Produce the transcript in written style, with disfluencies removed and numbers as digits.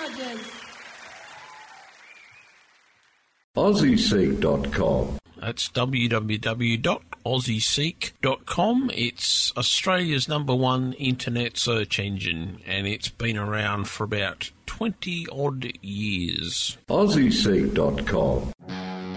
Rogers. AussieSeek.com. That's www.aussieseek.com. It's Australia's #1 internet search engine, and it's been around for about 20-odd years. AussieSeek.com.